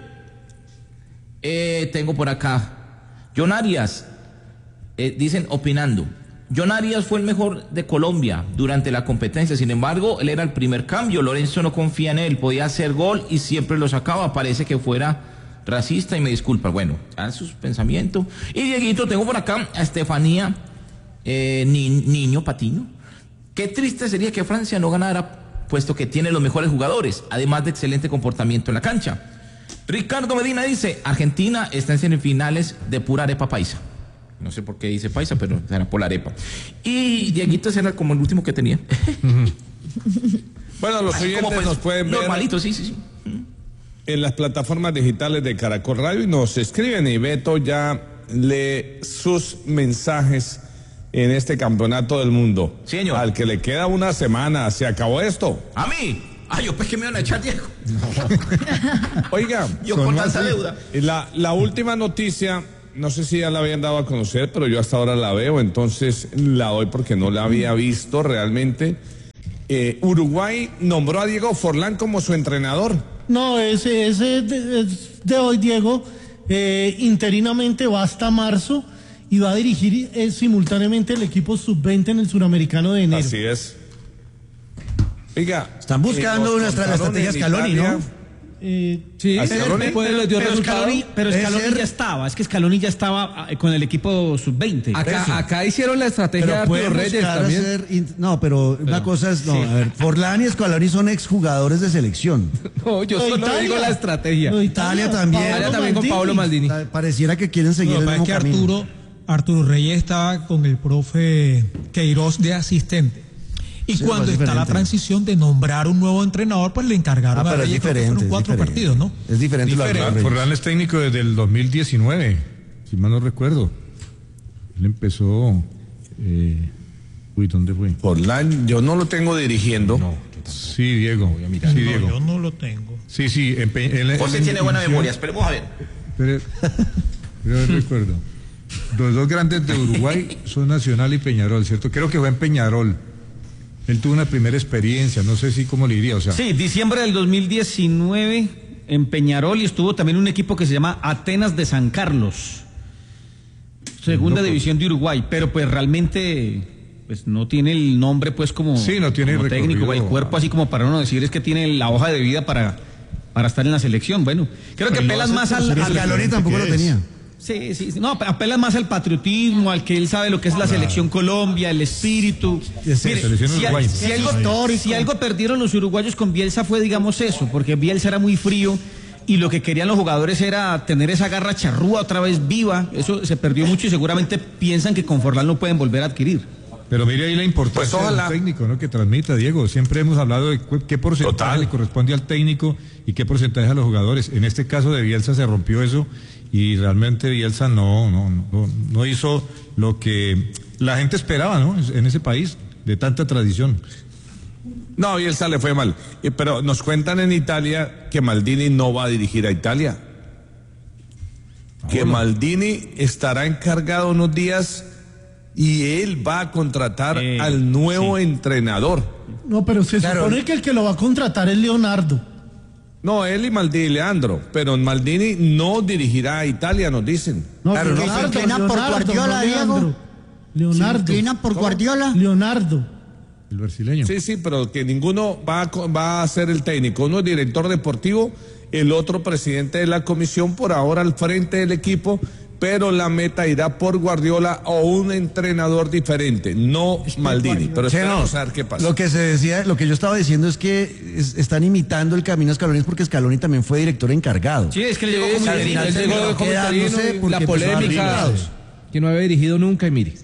Tengo por acá John Arias, dicen opinando. John Arias fue el mejor de Colombia durante la competencia, sin embargo, él era el primer cambio, Lorenzo no confía en él, podía hacer gol y siempre lo sacaba, parece que fuera racista y me disculpa. Bueno, a sus pensamientos. Y Dieguito, tengo por acá a Estefanía Niño Patino. Qué triste sería que Francia no ganara, puesto que tiene los mejores jugadores, además de excelente comportamiento en la cancha. Ricardo Medina dice, Argentina está en semifinales de pura arepa paisa. No sé por qué dice paisa, pero será por la arepa. Y Dieguito ese era como el último que tenía. Bueno, los oyentes nos pueden ver normalito, sí. En las plataformas digitales de Caracol Radio y nos escriben, y Beto ya lee sus mensajes en este campeonato del mundo. Sí, señor. Al que le queda una semana, ¿se acabó esto? ¿A mí? Ay, yo pues que me van a echar, Diego. Oiga, yo con tanta deuda. La última noticia, no sé si ya la habían dado a conocer, pero yo hasta ahora la veo, entonces la doy porque no la había visto realmente. Uruguay nombró a Diego Forlán como su entrenador. No, ese es de hoy, Diego. Interinamente va hasta marzo y va a dirigir simultáneamente el equipo sub-20 en el Suramericano de enero. Así es. Oiga, están buscando una estrategia Scaloni, ¿no? Sí, pero Scaloni ya estaba, es que Scaloni ya estaba con el equipo sub-20. Acá hicieron la estrategia de Arturo Reyes también. Pero una cosa es, a ver, Forlán y Scaloni son exjugadores de selección. No, yo solo digo la estrategia. Italia también con Pablo Maldini. Pareciera que quieren seguir el mismo camino. Arturo Reyes estaba con el profe Queiroz de asistente. Y sí, cuando está la transición de nombrar un nuevo entrenador, pues le encargaron a Reyes, creo que fueron 4 partidos, ¿no? Es diferente. Forlán es técnico desde el 2019, si mal no recuerdo. Él empezó... ¿dónde fue? Forlán, yo no lo tengo dirigiendo. No, sí, Diego. Voy a mirar. Sí, Diego. Yo no lo tengo. Sí. José tiene buena memoria, esperemos a ver. Pero recuerdo. Los dos grandes de Uruguay son Nacional y Peñarol, ¿cierto? Creo que fue en Peñarol. Él tuvo una primera experiencia, no sé si cómo le diría, o sea. Sí, diciembre del 2019 en Peñarol, y estuvo también un equipo que se llama Atenas de San Carlos, segunda división de Uruguay, pero pues realmente pues no tiene el nombre pues como, sí, no tiene como técnico, el cuerpo así como para uno decir es que tiene la hoja de vida para estar en la selección. Bueno, creo que apelan más al Scaloni tampoco lo tenía. Sí, no, apelas más al patriotismo, al que él sabe lo que es la selección Colombia, el espíritu. Mire, si algo perdieron los uruguayos con Bielsa fue, digamos, eso, porque Bielsa era muy frío y lo que querían los jugadores era tener esa garra charrúa otra vez viva. Eso se perdió mucho y seguramente piensan que con Forlán lo pueden volver a adquirir. Pero mire ahí la importancia del técnico, ¿no? Que transmita, Diego. Siempre hemos hablado de qué porcentaje le corresponde al técnico y qué porcentaje a los jugadores. En este caso de Bielsa se rompió eso. Y realmente Bielsa no hizo lo que la gente esperaba, ¿no? En ese país de tanta tradición. No, Bielsa le fue mal. Pero nos cuentan en Italia que Maldini no va a dirigir a Italia. Que Maldini estará encargado unos días y él va a contratar al nuevo entrenador. No, pero se supone que el que lo va a contratar es Leonardo. No, él y Maldini, Leandro, pero Maldini no dirigirá a Italia, nos dicen. No, claro, ¿no se inclina por Guardiola, Diego? Leonardo. ¿Se inclina por Guardiola? Leonardo. El brasileño. Sí, pero que ninguno va a ser el técnico. Uno es director deportivo, el otro presidente de la comisión, por ahora al frente del equipo, pero la meta irá por Guardiola o un entrenador diferente, no Maldini. Pero esperemos a ver qué pasa. Lo que se decía, lo que yo estaba diciendo es que están imitando el camino a Scaloni porque Scaloni también fue director encargado. Sí, es que él llegó como interino, la polémica que no había dirigido nunca y mire.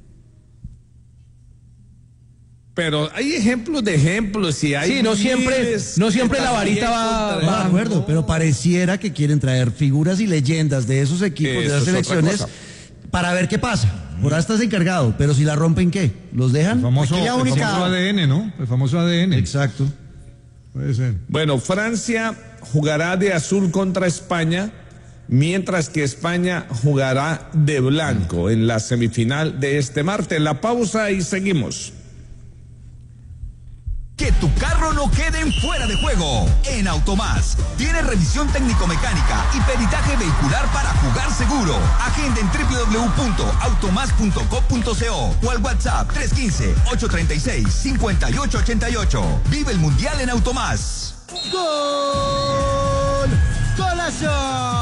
Pero hay ejemplos de ejemplos y hay no siempre la varita va de acuerdo, pero pareciera que quieren traer figuras y leyendas de esos equipos, de esas selecciones, para ver qué pasa. Por ahora estás encargado, pero si la rompen, ¿qué? ¿Los dejan? El famoso ADN, ¿no? El famoso ADN. Exacto. Puede ser. Bueno, Francia jugará de azul contra España, mientras que España jugará de blanco en la semifinal de este martes. La pausa y seguimos. Que tu carro no quede en fuera de juego. En Automás tiene revisión técnico-mecánica y peritaje vehicular para jugar seguro. Agenda en www.automas.co.co o al WhatsApp 315-836-5888. Vive el Mundial en Automás. ¡Gol! ¡Golazo!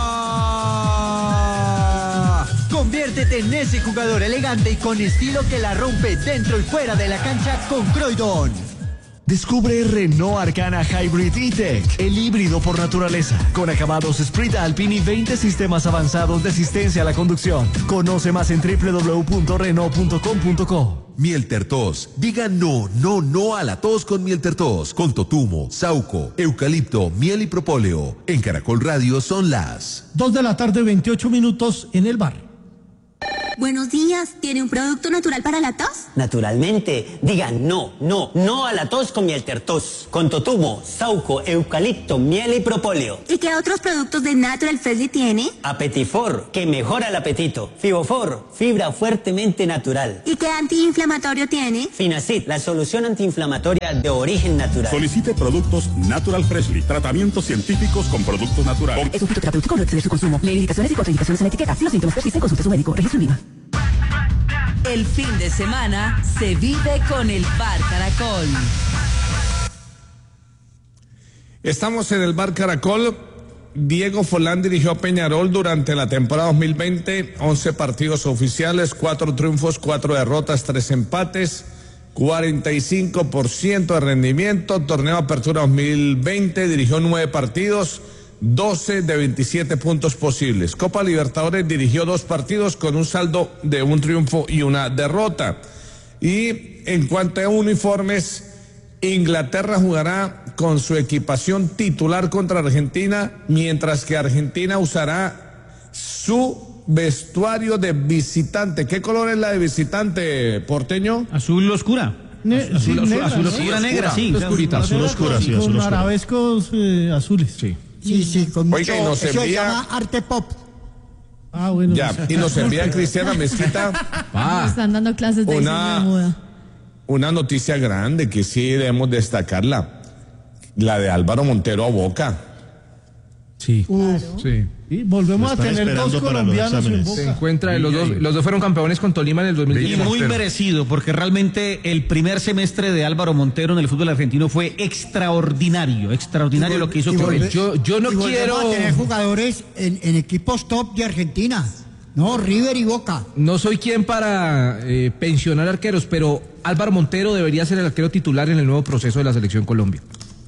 Conviértete en ese jugador elegante y con estilo que la rompe dentro y fuera de la cancha con Croydon. Descubre Renault Arcana Hybrid E-Tech, el híbrido por naturaleza, con acabados Sprint Alpine y 20 sistemas avanzados de asistencia a la conducción. Conoce más en www.renault.com.co. Miel Tertos. Diga no a la tos con Miel Tertos. Con totumo, sauco, eucalipto, miel y propóleo. En Caracol Radio son las 2:28 p.m. en el bar. Buenos días, ¿tiene un producto natural para la tos? Naturalmente, digan no a la tos con Miel Tertos, con totumo, sauco, eucalipto, miel y propóleo. ¿Y qué otros productos de Natural Freshly tiene? Apetifor, que mejora el apetito. Fibofor, fibra fuertemente natural. ¿Y qué antiinflamatorio tiene? Finacid, la solución antiinflamatoria de origen natural. Solicite productos Natural Freshly, tratamientos científicos con productos naturales. Es un fitoterapéutico, no exceder su consumo. Lee indicaciones y contraindicaciones en la etiqueta. Si los síntomas persisten, consulte a su médico. Registro INVIMA. El fin de semana se vive con el Bar Caracol. Estamos en el Bar Caracol. Diego Forlán dirigió a Peñarol durante la temporada 2020, 11 partidos oficiales, 4 triunfos, 4 derrotas, 3 empates, 45% de rendimiento. Torneo Apertura 2020, dirigió 9 partidos, 12 de 27 puntos posibles. Copa Libertadores dirigió 2 partidos con un saldo de 1 triunfo y 1 derrota. Y en cuanto a uniformes, Inglaterra jugará con su equipación titular contra Argentina, mientras que Argentina usará su vestuario de visitante. ¿Qué color es la de visitante, porteño? Azul oscura. Azul oscura negra, sí. Azul oscura, sí. Con arabescos azules. Sí. Sí, con mucho, Oiga, y nos eso se envía... llama arte pop. Ah, bueno. Ya, y nos envía Cristiana Mezquita. Están dando clases de diseño de moda. Una noticia grande que sí debemos destacarla. La de Álvaro Montero a Boca. Sí. Sí. Y volvemos a tener 2 colombianos en Boca. Se encuentra, los dos fueron campeones con Tolima en el 2010. Y muy merecido, porque realmente el primer semestre de Álvaro Montero en el fútbol argentino fue extraordinario lo que hizo con él. Yo no quiero a tener jugadores en equipos top de Argentina. No, River y Boca. No soy quien para pensionar arqueros, pero Álvaro Montero debería ser el arquero titular en el nuevo proceso de la Selección Colombia.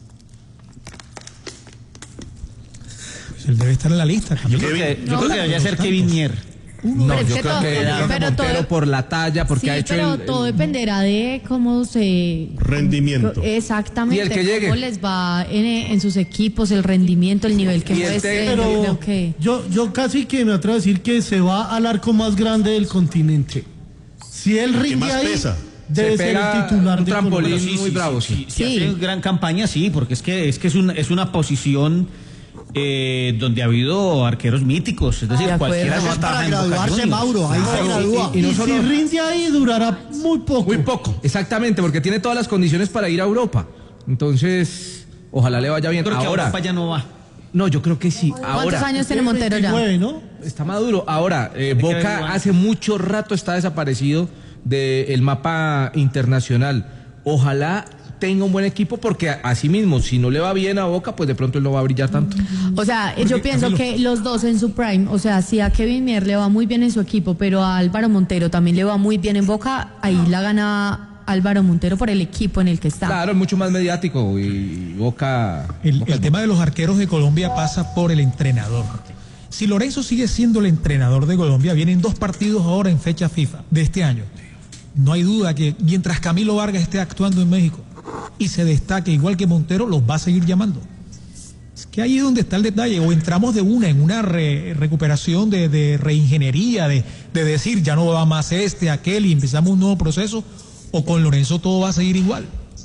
Él debe estar en la lista. Yo creo que debería ser Kevin Mier. No, yo creo que Montero por la talla, porque sí, ha hecho pero todo dependerá de cómo se... Rendimiento. Exactamente. Y el que llegue. Cómo les va en sus equipos, el rendimiento, el nivel que muestren. Pero yo casi que me atrevo a decir que se va al arco más grande del continente. Si él rinde ahí... Pesa. Debe ser el titular un de trampolín Colombia. muy bravo. Si hace gran campaña, sí, porque es que es una posición donde ha habido arqueros míticos, es decir, cualquiera no ataja para graduarse, Mauro, ahí se gradúa. Y si rinde ahí durará muy poco. Muy poco, exactamente, porque tiene todas las condiciones para ir a Europa. Entonces, ojalá le vaya bien. Creo que ahora Europa ya no va. No, yo creo que sí. ¿Cuántos años tiene Montero ya? 29, ¿no? Está maduro. Ahora, Boca hace mucho rato está desaparecido del mapa internacional. Ojalá tenga un buen equipo, porque así mismo, si no le va bien a Boca, pues de pronto él no va a brillar tanto. O sea, yo pienso que los dos en su prime, o sea, si a Kevin Mier le va muy bien en su equipo, pero a Álvaro Montero también le va muy bien en Boca, ahí la gana Álvaro Montero por el equipo en el que está. Claro, es mucho más mediático y Boca... El tema de los arqueros de Colombia pasa por el entrenador. Si Lorenzo sigue siendo el entrenador de Colombia, vienen 2 partidos ahora en fecha FIFA de este año. No hay duda que mientras Camilo Vargas esté actuando en México y se destaque igual que Montero, los va a seguir llamando. Es que ahí es donde está el detalle. O entramos en una recuperación de reingeniería, de decir ya no va más aquel y empezamos un nuevo proceso, o con Lorenzo todo va a seguir igual.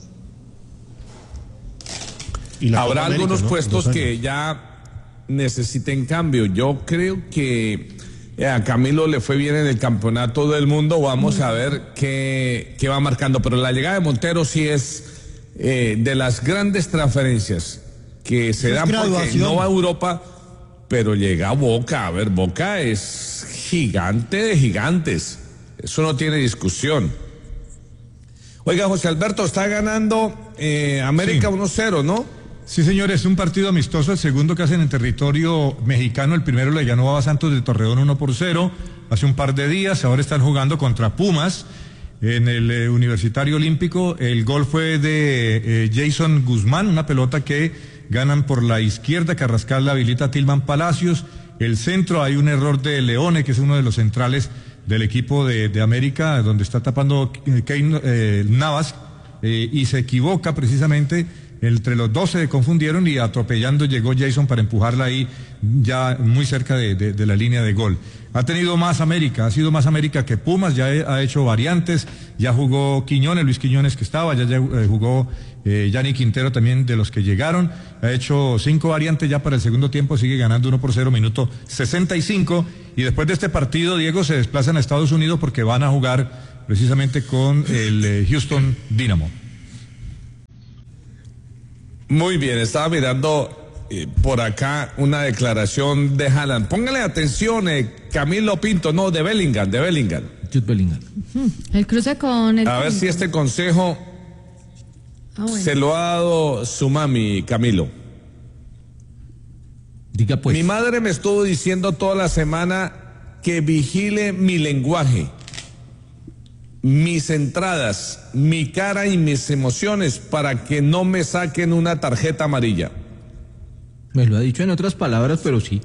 Habrá algunos puestos que ya necesiten cambio. Yo creo que a Camilo le fue bien en el campeonato del mundo. Vamos a ver qué va marcando. Pero la llegada de Montero sí es de las grandes transferencias que se dan, porque no va a Europa, pero llega a Boca. A ver, Boca es gigante de gigantes. Eso no tiene discusión. Oiga, José Alberto, está ganando América 1-0, ¿no? Sí, señores, es un partido amistoso, el segundo que hacen en territorio mexicano. El primero le ganó a Santos de Torreón 1-0 hace un par de días. Ahora están jugando contra Pumas. en el Universitario Olímpico. El gol fue de Jason Guzmán, una pelota que ganan por la izquierda. Carrascal la habilita a Tilman Palacios. El centro, hay un error de Leone, que es uno de los centrales del equipo de América, donde está tapando Navas, y se equivoca precisamente. Entre los dos se confundieron y atropellando llegó Jason para empujarla ahí ya muy cerca de la línea de gol. Ha tenido más América, ha sido más América que Pumas, ya ha hecho variantes, ya jugó Quiñones, Luis Quiñones que estaba, ya jugó Yanni Quintero también de los que llegaron, ha hecho 5 variantes ya para el segundo tiempo, sigue ganando 1-0, minuto 65, y después de este partido, Diego, se desplazan a Estados Unidos porque van a jugar precisamente con el Houston Dynamo. Muy bien, estaba mirando por acá una declaración de Haaland. Póngale atención, Camilo Pinto, no, de Bellingham. Jude Bellingham. El cruce con el... A ver si este consejo se lo ha dado su mami, Camilo. Diga pues. Mi madre me estuvo diciendo toda la semana que vigile mi lenguaje, mis entradas, mi cara y mis emociones para que no me saquen una tarjeta amarilla. Me lo ha dicho en otras palabras, pero sí.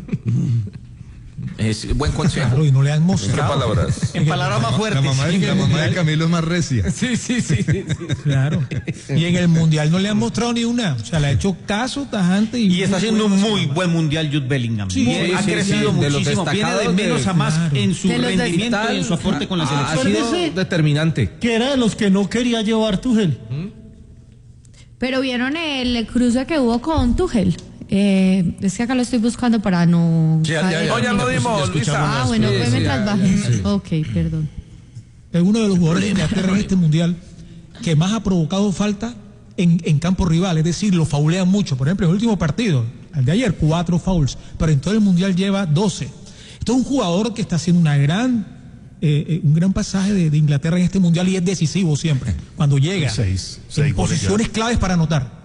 Es buen consejo. Claro, y no le han mostrado. ¿En qué palabras? En palabras más fuertes. La mamá de Camilo es más recia. Sí. Claro. Y en el Mundial no le han mostrado ni una. O sea, le ha hecho caso tajante. Y está haciendo un muy buen Mundial Jude Bellingham. Sí, ha crecido muchísimo. Viene de menos a más en su rendimiento y en su aporte con la selección. Ha sido determinante. Que era de los que no quería llevar Tuchel. Pero vieron el cruce que hubo con Tuchel. Es que acá lo estoy buscando para no... Ya lo dimos, Luisa. Bueno, pues mientras bajen. Ok, perdón. Es uno de los jugadores de Inglaterra en este Mundial que más ha provocado falta en campo rival, es decir, lo faulean mucho. Por ejemplo, en el último partido, el de ayer, 4 fouls, pero en todo el Mundial lleva 12. Esto es un jugador que está haciendo un gran pasaje de Inglaterra en este Mundial y es decisivo siempre, cuando llega en posiciones claves para anotar.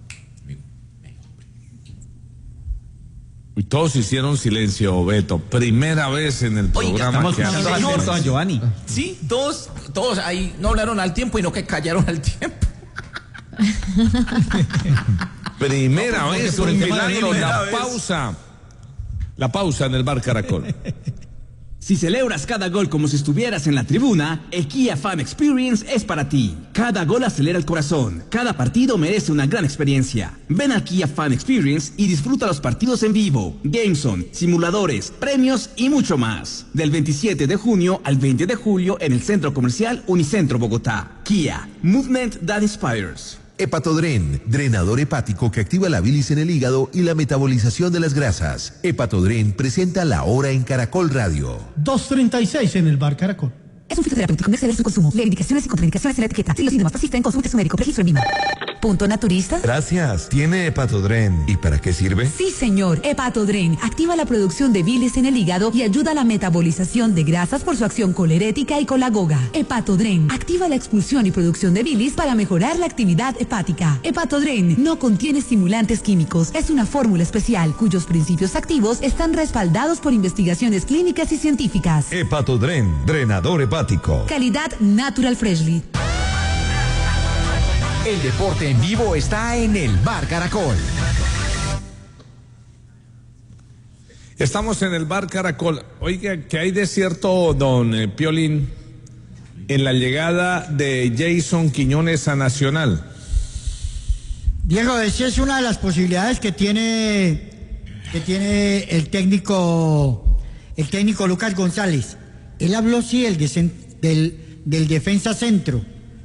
Y todos hicieron silencio, Beto. Primera vez en el programa que hablamos a Giovanni. Sí, todos ahí no hablaron al tiempo y no que callaron al tiempo. Primera vez, un milagro, la pausa en el Bar Caracol. Si celebras cada gol como si estuvieras en la tribuna, el Kia Fan Experience es para ti. Cada gol acelera el corazón. Cada partido merece una gran experiencia. Ven al Kia Fan Experience y disfruta los partidos en vivo, Gameson, simuladores, premios y mucho más. Del 27 de junio al 20 de julio en el Centro Comercial Unicentro Bogotá. Kia, Movement that Inspires. Hepatodren, drenador hepático que activa la bilis en el hígado y la metabolización de las grasas. Hepatodren presenta La Hora en Caracol Radio. 2:36 en el Bar Caracol. Es un fitoterapéutico, no exceder su consumo. Lee indicaciones y contraindicaciones en la etiqueta. Si los síntomas persisten, consulte a su médico. Registro en vivo. ¿Punto naturista? Gracias. ¿Tiene Hepatodren? ¿Y para qué sirve? Sí, señor. Hepatodren activa la producción de bilis en el hígado y ayuda a la metabolización de grasas por su acción colerética y colagoga. Hepatodren activa la expulsión y producción de bilis para mejorar la actividad hepática. Hepatodren no contiene estimulantes químicos. Es una fórmula especial cuyos principios activos están respaldados por investigaciones clínicas y científicas. Hepatodren, drenador hepático. Calidad Natural Freshly. El deporte en vivo está en el Bar Caracol. Estamos en el Bar Caracol. Oiga, ¿qué hay de cierto, don Piolín, en la llegada de Jason Quiñones a Nacional? Diego, esa es una de las posibilidades que tiene el técnico Lucas González. Él habló, sí, del defensa centro,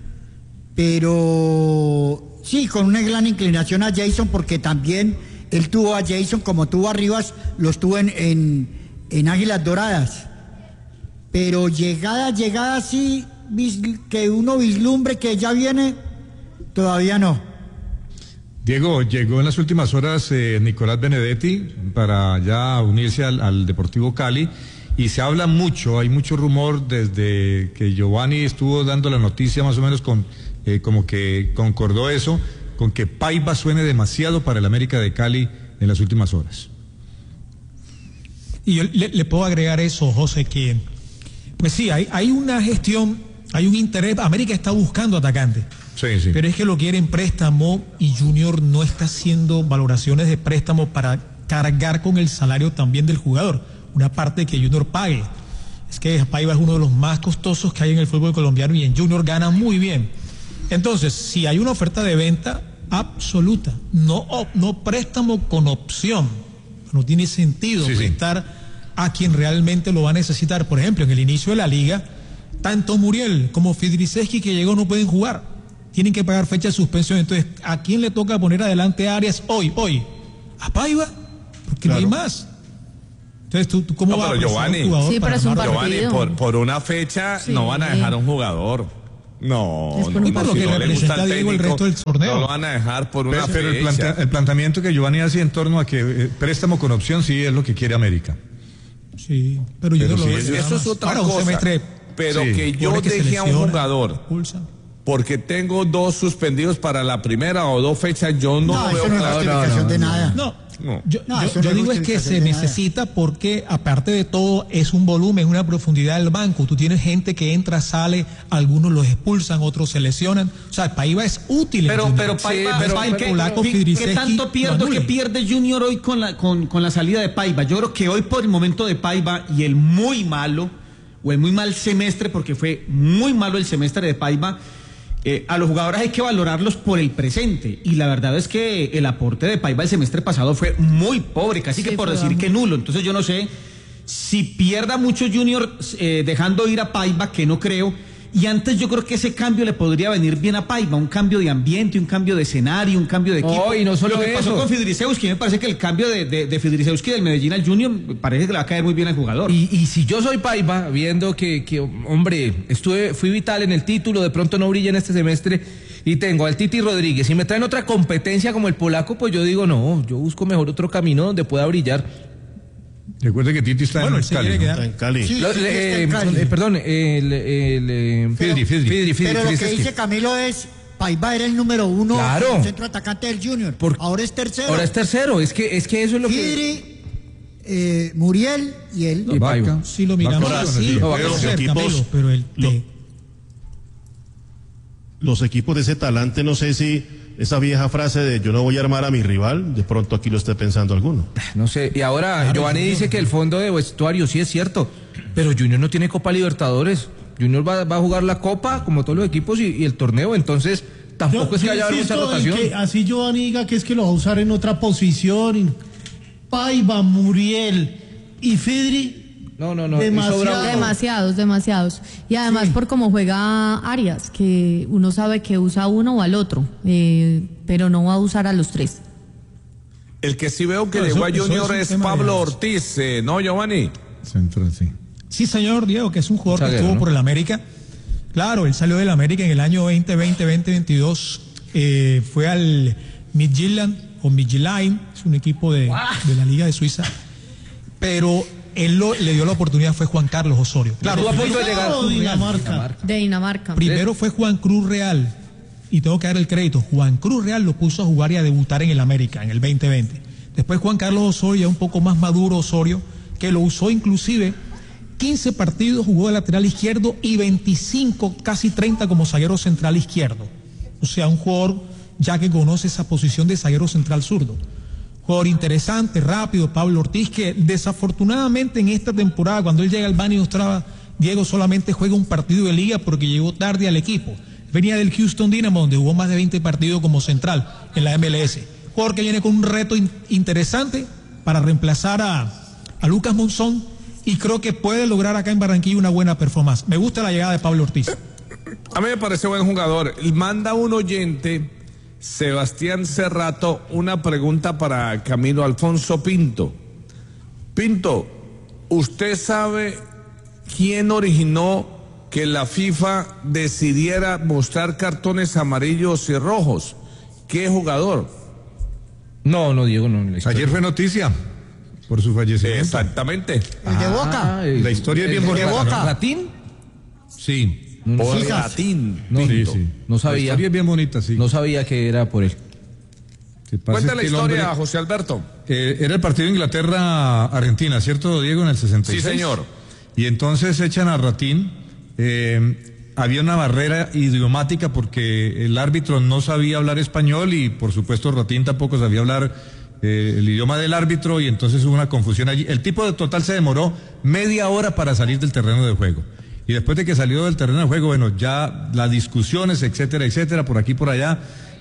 pero sí, con una gran inclinación a Jason, porque también él tuvo a Jason, como tuvo a Rivas, los tuvo en Águilas Doradas. Pero llegada sí, que uno vislumbre que ya viene, todavía no. Diego, llegó en las últimas horas Nicolás Benedetti para ya unirse al Deportivo Cali. Y se habla mucho, hay mucho rumor desde que Giovanni estuvo dando la noticia, más o menos como que concordó eso, con que Paiva suene demasiado para el América de Cali en las últimas horas. Y yo le puedo agregar eso, José, que pues sí, hay una gestión hay un interés, América está buscando atacante. Sí. Pero es que lo quiere en préstamo y Junior no está haciendo valoraciones de préstamo para cargar con el salario también del jugador, una parte que Junior pague. Es que Paiva es uno de los más costosos que hay en el fútbol colombiano y en Junior gana muy bien. Entonces, si hay una oferta de venta absoluta, no préstamo con opción, no tiene sentido prestar a quien realmente lo va a necesitar. Por ejemplo, en el inicio de la liga, tanto Muriel como Fidriceski que llegó no pueden jugar, tienen que pagar fecha de suspensión. Entonces, ¿a quién le toca poner adelante a Arias hoy? ¿A Paiva? Porque no hay más. Entonces, ¿tú cómo vas a prestar un jugador? Sí, pero es un partido. Giovanni, por una fecha no van a dejar a un jugador. No, es por lo que representa Diego el resto del torneo. No lo van a dejar por una fecha. Pero el planteamiento que Giovanni hace en torno a que préstamo con opción sí es lo que quiere América. Sí, pero yo no lo veo. Eso es otra cosa. Pero que yo deje a un jugador porque tengo 2 suspendidos para la primera o 2 fechas, yo no veo justificación de nada. Yo digo es que se necesita porque aparte de todo es un volumen, una profundidad del banco. Tú tienes gente que entra, sale, algunos los expulsan, otros se lesionan. O sea, Paiva es útil. Pero Paiva, ¿qué tanto pierde Junior hoy con la salida de Paiva? Yo creo que hoy por el momento de Paiva y el muy malo o el muy mal semestre, porque fue muy malo el semestre de Paiva, a los jugadores hay que valorarlos por el presente, y la verdad es que el aporte de Paiva el semestre pasado fue muy pobre, casi que por decir que nulo. Entonces yo no sé si pierda mucho Junior dejando ir a Paiva, que no creo, y antes yo creo que ese cambio le podría venir bien a Paiva, un cambio de ambiente, un cambio de escenario, un cambio de equipo. Y no solo lo que pasó con Fidrisewski, me parece que el cambio de Fidrisewski del Medellín al Junior parece que le va a caer muy bien al jugador. Y si yo soy Paiva, viendo que hombre, fui vital en el título, de pronto no brilla en este semestre, y tengo al Titi Rodríguez, y me traen otra competencia como el polaco, pues yo digo, no, yo busco mejor otro camino donde pueda brillar. Recuerde que Titi está en Cali. Está en Cali. Sí, perdón, Fidri. Pero lo que dice Camilo es, Paiva era el número 1 claro. centro atacante del Junior. Ahora es tercero. Es que eso es lo Fidri, Muriel y él. Y Paiva. Si lo miramos así, los equipos de ese talante, no sé si esa vieja frase de yo no voy a armar a mi rival, de pronto aquí lo esté pensando alguno. No sé, y ahora Giovanni dice que el fondo de vestuario sí es cierto, pero Junior no tiene Copa Libertadores. Junior va a jugar la Copa como todos los equipos y el torneo, entonces tampoco es que haya mucha rotación. Que así Giovanni diga que es que lo va a usar en otra posición. Paiva, Muriel y Fidri. No. Demasiados. Y además por cómo juega Arias, que uno sabe que usa uno o al otro, pero no va a usar a los 3. El que sí veo que llegó a Junior es Pablo Ortiz, ¿no, Giovanni? Central, sí. Sí, señor Diego, que es un jugador que estuvo por el América. Claro, él salió del América en el año 2020-2022. Fue al Midtjylland o Midtjylland, es un equipo de la Liga de Suiza. Pero él le dio la oportunidad, fue Juan Carlos Osorio. Claro, a punto de llegar de Dinamarca. Primero fue Juan Cruz Real, y tengo que dar el crédito. Juan Cruz Real lo puso a jugar y a debutar en el América en el 2020. Después Juan Carlos Osorio, ya un poco más maduro Osorio, que lo usó inclusive 15 partidos, jugó de lateral izquierdo y 25, casi 30 como zaguero central izquierdo. O sea, un jugador ya que conoce esa posición de zaguero central zurdo. Jugador interesante, rápido, Pablo Ortiz, que desafortunadamente en esta temporada, cuando él llega al Bani Ostrava, Diego solamente juega un partido de liga porque llegó tarde al equipo. Venía del Houston Dynamo, donde jugó más de 20 partidos como central en la MLS. Jugador que viene con un reto interesante para reemplazar a Lucas Monzón, y creo que puede lograr acá en Barranquilla una buena performance. Me gusta la llegada de Pablo Ortiz. A mí me parece buen jugador. Manda un oyente, Sebastián Cerrato, una pregunta para Camilo Alfonso Pinto. Pinto, ¿usted sabe quién originó que la FIFA decidiera mostrar cartones amarillos y rojos? ¿Qué jugador? No, Diego, no. Ayer fue noticia por su fallecimiento. Exactamente. El de Boca. La historia es bien bonita. ¿De Boca? ¿Ratín? Sí. Por Ratín. No sabía. La historia es bien bonita, sí. No sabía que era por él. Cuenta la historia, José Alberto. Era el partido Inglaterra-Argentina, ¿cierto, Diego? En el 66. Sí, señor. Y entonces echan a Ratín. había una barrera idiomática porque el árbitro no sabía hablar español y por supuesto Rotín tampoco sabía hablar el idioma del árbitro y entonces hubo una confusión allí. El tipo de total se demoró media hora para salir del terreno de juego. Y después de que salió del terreno de juego, bueno, ya las discusiones, etcétera, etcétera, por aquí por allá,